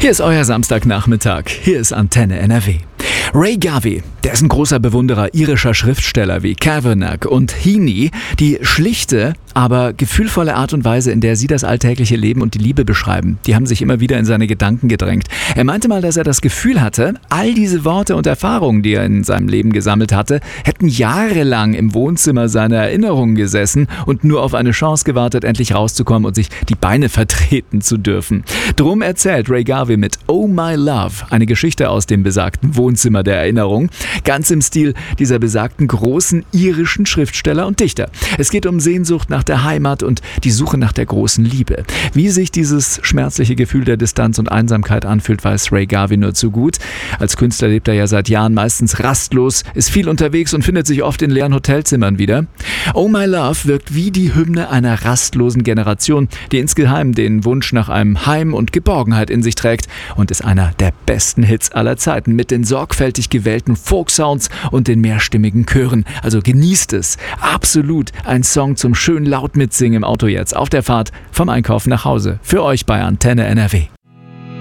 Hier ist euer Samstagnachmittag. Hier ist Antenne NRW. Ray Garvey, der ist ein großer Bewunderer irischer Schriftsteller wie Kavanagh und Heaney. Die schlichte, aber gefühlvolle Art und Weise, in der sie das alltägliche Leben und die Liebe beschreiben, die haben sich immer wieder in seine Gedanken gedrängt. Er meinte mal, dass er das Gefühl hatte, all diese Worte und Erfahrungen, die er in seinem Leben gesammelt hatte, hätten jahrelang im Wohnzimmer seiner Erinnerungen gesessen und nur auf eine Chance gewartet, endlich rauszukommen und sich die Beine vertreten zu dürfen. Drum erzählt Ray Garvey mit Oh My Love eine Geschichte aus dem besagten Wohnzimmer der Erinnerung, ganz im Stil dieser besagten großen irischen Schriftsteller und Dichter. Es geht um Sehnsucht nach der Heimat und die Suche nach der großen Liebe. Wie sich dieses schmerzliche Gefühl der Distanz und Einsamkeit anfühlt, weiß Ray Garvey nur zu gut. Als Künstler lebt er ja seit Jahren meistens rastlos, ist viel unterwegs und findet sich oft in leeren Hotelzimmern wieder. Oh My Love wirkt wie die Hymne einer rastlosen Generation, die insgeheim den Wunsch nach einem Heim und Geborgenheit in sich trägt und ist einer der besten Hits aller Zeiten mit den sorgfältig gewählten Folk-Sounds und den mehrstimmigen Chören. Also genießt es. Absolut ein Song zum schön laut mitsingen im Auto jetzt auf der Fahrt vom Einkaufen nach Hause. Für euch bei Antenne NRW.